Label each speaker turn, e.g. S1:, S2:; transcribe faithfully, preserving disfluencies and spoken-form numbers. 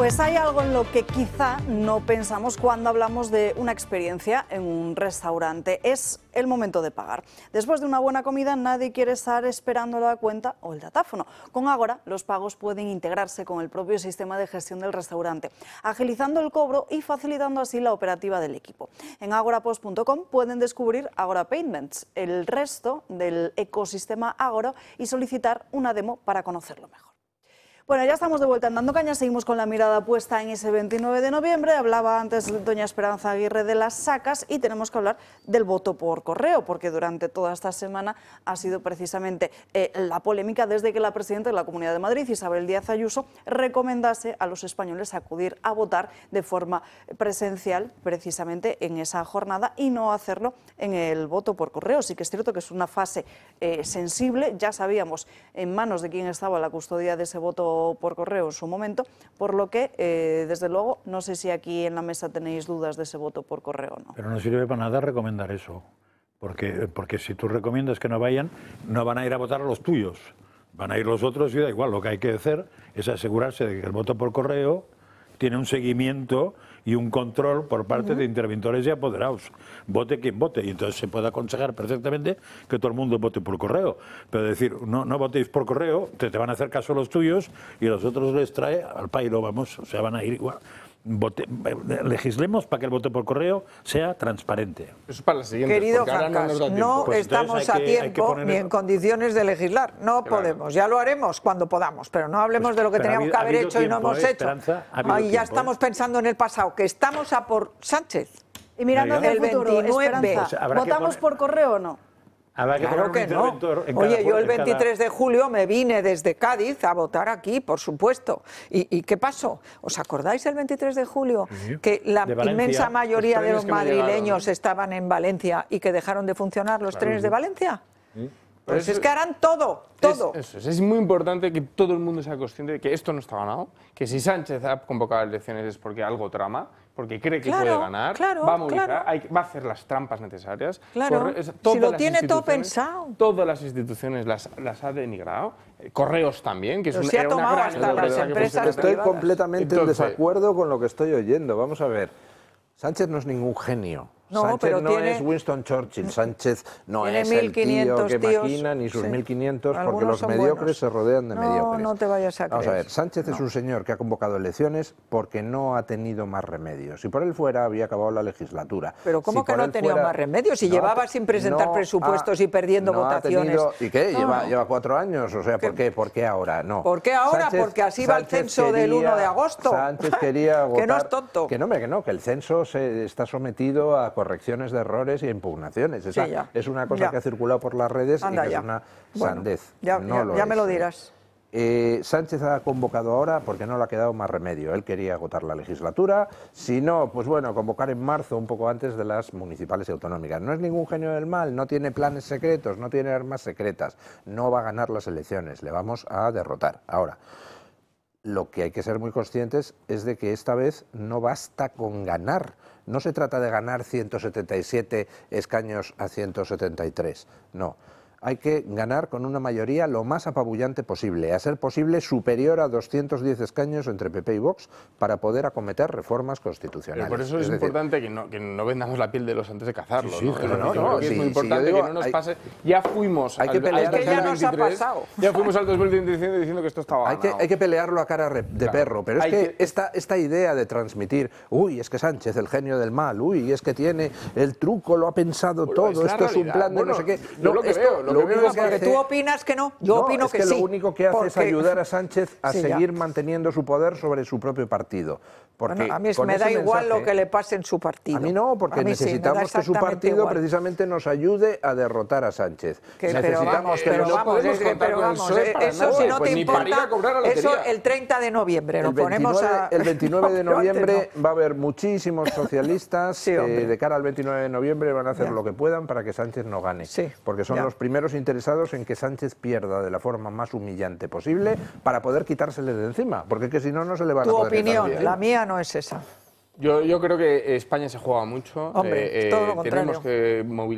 S1: Pues hay algo en lo que quizá no pensamos cuando hablamos de una experiencia en un restaurante. Es el momento de pagar. Después de una buena comida, nadie quiere estar esperando la cuenta o el datáfono. Con Ágora, los pagos pueden integrarse con el propio sistema de gestión del restaurante, agilizando el cobro y facilitando así la operativa del equipo. En agorapost punto com pueden descubrir Ágora Payments, el resto del ecosistema Ágora, y solicitar una demo para conocerlo mejor. Bueno, ya estamos de vuelta en Dando Caña, seguimos con la mirada puesta en ese veintinueve de noviembre. Hablaba antes doña Esperanza Aguirre de las sacas y tenemos que hablar del voto por correo, porque durante toda esta semana ha sido precisamente eh, la polémica desde que la presidenta de la Comunidad de Madrid, Isabel Díaz Ayuso, recomendase a los españoles acudir a votar de forma presencial precisamente en esa jornada y no hacerlo en el voto por correo. Sí que es cierto que es una fase eh, sensible, ya sabíamos en manos de quién estaba la custodia de ese voto por correo en su momento, por lo que, eh, desde luego, no sé si aquí en la mesa tenéis dudas de ese voto por correo o no.
S2: Pero no sirve para nada recomendar eso, porque, porque si tú recomiendas que no vayan, no van a ir a votar a los tuyos, van a ir los otros y da igual. Lo que hay que hacer es asegurarse de que el voto por correo tiene un seguimiento y un control por parte uh-huh. de interventores y apoderados. Vote quien vote, y entonces se puede aconsejar perfectamente que todo el mundo vote por correo. Pero decir, no, no votéis por correo, te, te van a hacer caso los tuyos y los otros les trae al pairo, vamos, o sea, van a ir igual. Vote, legislemos para que el voto por correo sea transparente.
S3: Eso es para la siguiente.
S4: Querido Jancas, no, no pues estamos a que, tiempo ni en condiciones de legislar. No claro. podemos, ya lo haremos cuando podamos, pero no hablemos pues, de lo que teníamos habido, que haber hecho tiempo, y no hemos eh, hecho. Ahí ya tiempo, estamos eh. pensando en el pasado, que estamos a por Sánchez.
S1: Y mirando hacia el futuro, veintinueve, pues ¿votamos poner... por correo o no?
S2: Que
S4: claro que no. Oye, yo el veintitrés de julio me vine desde Cádiz a votar aquí, por supuesto. ¿Y, y qué pasó? ¿Os acordáis el veintitrés de julio? Sí. Que la inmensa mayoría de los madrileños estaban en Valencia y que dejaron de funcionar los claro. trenes de Valencia. ¿Sí? Pues es que harán todo, todo.
S3: Es, eso es, es muy importante que todo el mundo sea consciente de que esto no está ganado, que si Sánchez ha convocado elecciones es porque algo trama, porque cree que
S4: claro,
S3: puede ganar,
S4: claro,
S3: va a movilizar,
S4: claro.
S3: hay, va a hacer las trampas necesarias.
S4: Claro, corre, es, si lo tiene todo pensado.
S3: Todas las instituciones las, las ha denigrado, Correos también, que es una,
S4: se ha
S3: era una gran
S4: hasta las empresas
S5: Estoy
S4: privadas.
S5: completamente Entonces, en desacuerdo con lo que estoy oyendo. Vamos a ver, Sánchez no es ningún genio.
S4: No,
S5: Sánchez
S4: pero
S5: no
S4: tiene,
S5: es Winston Churchill, Sánchez no es
S4: el tío que
S5: tíos, maquina, ni sus sí. mil quinientos, porque los mediocres
S4: buenos.
S5: se rodean de
S4: no,
S5: mediocres.
S4: No te vayas a
S5: Vamos
S4: creer.
S5: a ver, Sánchez no. es un señor que ha convocado elecciones porque no ha tenido más remedios. Si por él fuera, había acabado la legislatura.
S4: Pero ¿cómo
S5: si
S4: que no ha tenido
S5: fuera,
S4: más remedios? Si
S5: no,
S4: llevaba sin presentar
S5: no
S4: presupuestos
S5: ha,
S4: y perdiendo
S5: no
S4: votaciones.
S5: Tenido, ¿Y qué?
S4: No,
S5: Lleva,
S4: no.
S5: lleva cuatro años. O sea, ¿por qué? ¿Por qué ahora? No.
S4: ¿Por qué ahora?
S5: Sánchez,
S4: porque así
S5: Sánchez
S4: va el censo
S5: quería,
S4: del uno de agosto.
S5: Sánchez quería votar,
S4: que no es tonto.
S5: Que no, que no, que el censo se está sometido a correcciones de errores y a impugnaciones. Esa
S4: sí,
S5: es una cosa
S4: ya.
S5: que ha circulado por las redes
S4: Anda
S5: y que
S4: ya.
S5: es una
S4: bueno,
S5: sandez.
S4: Ya,
S5: no
S4: ya,
S5: lo
S4: ya
S5: es,
S4: me lo
S5: eh.
S4: dirás.
S5: Eh, Sánchez ha convocado ahora porque no le ha quedado más remedio. Él quería agotar la legislatura. Si no, pues bueno, convocar en marzo, un poco antes de las municipales y autonómicas. No es ningún genio del mal, no tiene planes secretos, no tiene armas secretas. No va a ganar las elecciones, le vamos a derrotar. Ahora, lo que hay que ser muy conscientes es de que esta vez no basta con ganar. No se trata de ganar ciento setenta y siete escaños a ciento setenta y tres, no. Hay que ganar con una mayoría lo más apabullante posible, a ser posible superior a doscientos diez escaños entre P P y Vox para poder acometer reformas constitucionales.
S3: Pero por eso es, es importante decir, que, no, que no vendamos la piel de los antes de cazarlos. Sí, sí,
S5: ¿no?
S3: No, no, no,
S5: sí,
S3: es muy
S5: sí,
S3: importante
S5: digo,
S3: que no nos
S5: hay,
S3: pase. Ya fuimos
S5: hay que
S3: al,
S5: pelear,
S3: al dos mil veintitrés,
S4: ya nos ha pasado.
S3: Ya fuimos al dos mil veinticinco diciendo que esto estaba
S5: hay
S3: ganado.
S5: que, hay que pelearlo a cara de claro, perro, pero es que, que esta, esta idea de transmitir, uy, es que Sánchez, el genio del mal, uy, es que tiene el truco, lo ha pensado pues todo, es esto realidad. es un plan de
S3: bueno,
S5: no sé qué.
S3: No, lo que esto, veo, lo, lo que veo es que
S4: hace... tú opinas que no. Yo
S5: no,
S4: opino
S5: es
S4: que,
S5: que
S4: sí.
S5: Lo único que hace
S4: porque...
S5: es ayudar a Sánchez a
S4: sí,
S5: seguir
S4: ya.
S5: manteniendo su poder sobre su propio partido. Porque
S4: bueno, a mí me da igual
S5: mensaje,
S4: lo que le pase en su partido.
S5: A mí no, porque necesitamos sí, que su partido
S4: igual.
S5: precisamente nos ayude a derrotar a Sánchez.
S4: Que,
S5: necesitamos
S4: pero vamos,
S5: que
S4: pero vamos, es que, pero vamos eh, eso si no
S3: pues
S4: te importa, eso el treinta de noviembre, nos ponemos a...
S5: El veintinueve de noviembre no. va a haber muchísimos socialistas
S4: sí,
S5: que de cara al veintinueve de noviembre van a hacer
S4: ya.
S5: lo que puedan para que Sánchez no gane.
S4: Sí,
S5: porque son
S4: ya.
S5: los primeros interesados en que Sánchez pierda de la forma más humillante posible para poder quitársele de encima, porque es que si no, no se le van
S4: tu
S5: a poder
S4: opinión, la mía no es esa.
S3: Yo, yo creo que España se juega mucho.
S4: Hombre,
S3: eh,
S4: todo lo contrario.
S3: Tenemos que movilizar.